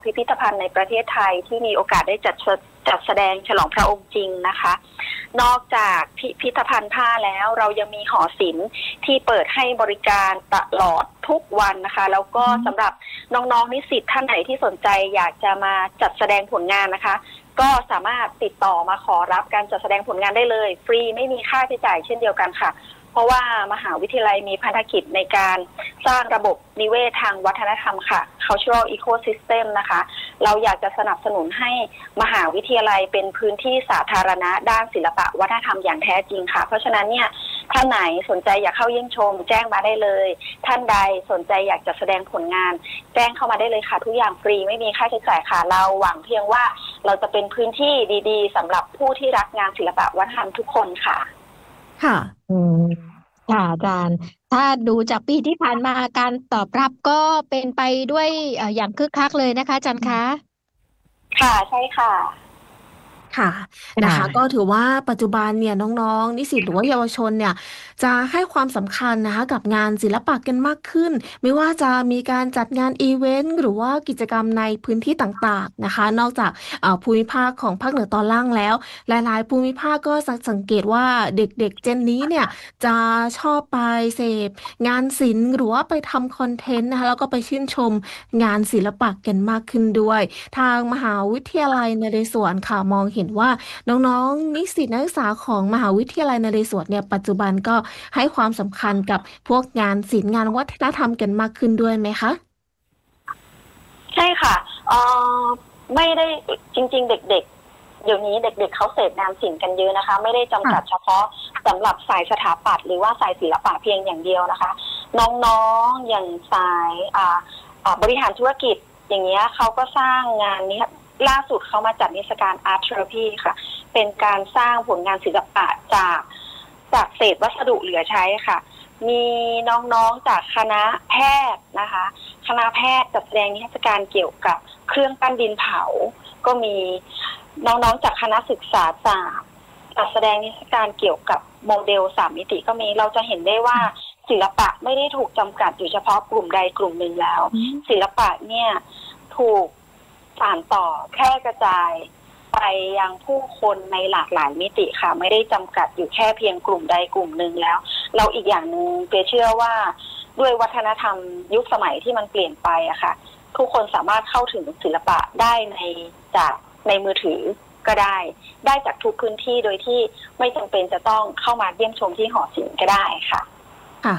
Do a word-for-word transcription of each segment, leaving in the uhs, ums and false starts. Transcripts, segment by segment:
พิพิธภัณฑ์ในประเทศไทยที่มีโอกาสได้จัดจัดแสดงฉลองพระองค์จริงนะคะนอกจากพิพิธภัณฑ์ผ้าแล้วเรายังมีหอศิลป์ที่เปิดให้บริการตลอดทุกวันนะคะแล้วก็สำหรับน้องๆนิสิตท่านไหนที่สนใจอยากจะมาจัดแสดงผลงานนะคะก็สามารถติดต่อมาขอรับการจัดแสดงผลงานได้เลยฟรีไม่มีค่าใช้จ่ายเช่นเดียวกันค่ะเพราะว่ามหาวิทยาลัยมีภารกิจในการสร้างระบบนิเวศทางวัฒนธรรมค่ะ cultural ecosystem นะคะเราอยากจะสนับสนุนให้มหาวิทยาลัยเป็นพื้นที่สาธารณะด้านศิลปะวัฒนธรรมอย่างแท้จริงค่ะเพราะฉะนั้นเนี่ยท่านไหนสนใจอยากเข้าเยี่ยมชมแจ้งมาได้เลยท่านใดสนใจอยากจะแสดงผลงานแจ้งเข้ามาได้เลยค่ะทุกอย่างฟรีไม่มีค่าใช้จ่ายค่ะเราหวังเพียงว่าเราจะเป็นพื้นที่ดีๆสำหรับผู้ที่รักงานศิลปะวัฒนธรรมทุกคนค่ะค่ะอืมค่ะอาจารย์ถ้าดูจากปีที่ผ่านมาการตอบรับก็เป็นไปด้วยเอ่ออย่างคึกคักเลยนะคะอาจารย์คะค่ะใช่ค่ะค่ะนะค่ะคะก็ถือว่าปัจจุบันเนี่ยน้องๆนิสิตหรือว่าเยาวชนเนี่ยจะให้ความสำคัญนะคะกับงานศิลปะกันมากขึ้นไม่ว่าจะมีการจัดงานอีเวนต์หรือว่ากิจกรรมในพื้นที่ต่างๆนะคะนอกจากเอ่อภูมิภาคของภาคเหนือตอนล่างแล้วหลายๆภูมิภาคก็สังสังเกตว่าเด็กๆเจนนี้เนี่ยจะชอบไปเสพงานศิลป์หรือว่าไปทำคอนเทนต์นะคะแล้วก็ไปชื่นชมงานศิลปะกันมากขึ้นด้วยทางมหาวิทยาลัยนเรศวรค่ะมองเห็นว่าน้องๆนิสิตนักศึกษาของมหาวิทยาลัยนเรศวรเนี่ยปัจจุบันก็ให้ความสำคัญกับพวกงานศิลป์งานวัฒนธรรมกันมากขึ้นด้วยไหมคะใช่ค่ะเอ่อไม่ได้จริงๆเด็กๆเดี๋ยวนี้เด็กๆเขาเสพงานศิลป์กันเยอะนะคะไม่ได้จำกัดเฉพาะสำหรับสายสถาปัตย์หรือว่าสายศิลปะเพียงอย่างเดียวนะคะน้องๆอย่างสายอ่าอ่าบริหารธุรกิจอย่างเงี้ยเขาก็สร้างงานนี้ล่าสุดเขามาจัดนิทรรศการ Art Therapy ค่ะเป็นการสร้างผลงานศิลปะจากจากเศษวัสดุเหลือใช้ค่ะมีน้องๆจากคณะแพทย์นะคะคณะแพทย์จัดแสดงนิทรรศการเกี่ยวกับเครื่องปั้นดินเผาก็มีน้องๆจากคณะศึกษาศาสตร์จัดแสดงนิทรรศการเกี่ยวกับโมเดลสามมิติก็มีเราจะเห็นได้ว่าศิลปะไม่ได้ถูกจำกัดอยู่เฉพาะกลุ่มใดกลุ่มหนึ่งแล้วศิลปะเนี่ยถูกสานต่อแพร่กระจายไปยังผู้คนในหลากหลายมิติค่ะไม่ได้จำกัดอยู่แค่เพียงกลุ่มใดกลุ่มหนึ่งแล้วเราอีกอย่างหนึ่งเปียเชื่อว่าด้วยวัฒนธรรมยุคสมัยที่มันเปลี่ยนไปอะค่ะทุกคนสามารถเข้าถึงศิลปะได้ในจากในมือถือก็ได้ได้จากทุกพื้นที่โดยที่ไม่จำเป็นจะต้องเข้ามาเยี่ยมชมที่หอศิลป์ก็ได้ค่ะค่ะ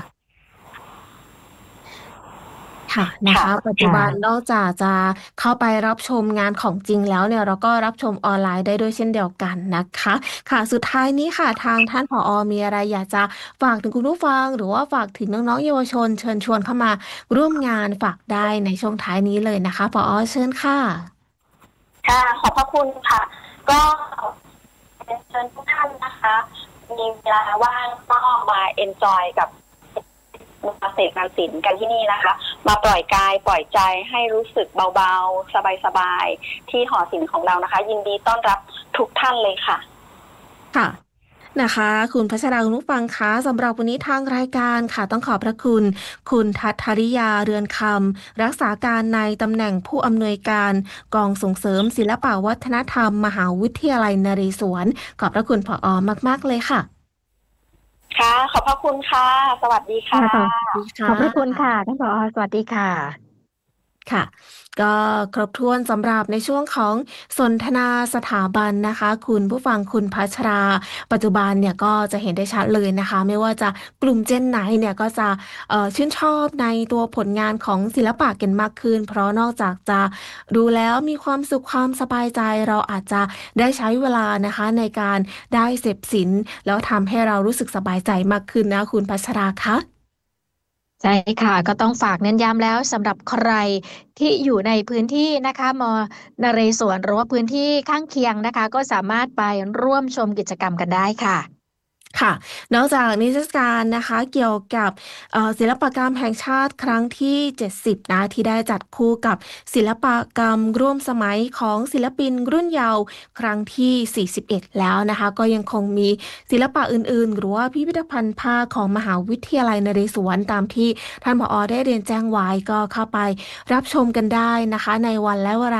ค่ะนะคะปัจจุบันนอกจากจะเข้าไปรับชมงานของจริงแล้วเนี่ยเราก็รับชมออนไลน์ได้ด้วยเช่นเดียวกันนะคะค่ะสุดท้ายนี้ค่ะทางท่านผอ.มีอะไรอยากจะฝากถึงคุณผู้ฟังหรือว่าฝากถึงน้องๆเยาวชนเชิญชวนเข้ามาร่วมงานฝากได้ในช่วงท้ายนี้เลยนะคะผอ.เชิญค่ะค่ะขอบพระคุณค่ะก็เชิญทุกท่านนะคะมีเวลาว่างก็มาเอนจอยกับมาเสพงานศิลป์กันที่นี่นะคะมาปล่อยกายปล่อยใจให้รู้สึกเบาๆสบายๆที่หอศิลป์ของเรานะคะยินดีต้อนรับทุกท่านเลยค่ะค่ะนะคะคุณพัชราคุณผู้ฟังคะสำหรับวันนี้ทางรายการค่ะต้องขอบพระคุณคุณทัศริยาเรือนคำรักษาการในตำแหน่งผู้อำนวยการกองส่งเสริมศิลปวัฒนธรรมมหาวิทยาลัยนเรศวรขอบพระคุณผอ.มากๆเลยค่ะค่ะขอบพระคุณค่ะสวัสดีค่ะขอบพระคุณค่ะท่านผอ.สวัสดีค่ะค่ะก็ครบถ้วนสำหรับในช่วงของสนทนาสถาบันนะคะคุณผู้ฟังคุณพัชราปัจจุบันเนี่ยก็จะเห็นได้ชัดเลยนะคะไม่ว่าจะกลุ่มเจนไหนเนี่ยก็จะเอ่อชื่นชอบในตัวผลงานของศิลปะกันมากขึ้นเพราะนอกจากจะดูแล้วมีความสุขความสบายใจเราอาจจะได้ใช้เวลานะคะในการได้เสพศิลป์แล้วทำให้เรารู้สึกสบายใจมากขึ้นนะคุณพัชราคะใช่ค่ะก็ต้องฝากเน้นย้ำแล้วสำหรับใครที่อยู่ในพื้นที่นะคะมนเรศวรหรือว่าพื้นที่ข้างเคียงนะคะก็สามารถไปร่วมชมกิจกรรมกันได้ค่ะค่ะนอกจากนิทรรศการนะคะเกี่ยวกับเอ่อศิลปกรรมแห่งชาติครั้งที่เจ็ดสิบนะที่ได้จัดคู่กับศิลปกรรมร่วมสมัยของศิลปินรุ่นเยาว์ครั้งที่สี่สิบเอ็ดแล้วนะคะก็ยังคงมีศิลปะอื่นๆหรือว่าพิพิธภัณฑ์ผ้าของมหาวิทยาลัยนเรศวรตามที่ท่านผอ.ได้เรียนแจ้งไว้ก็เข้าไปรับชมกันได้นะคะในวันและเวลา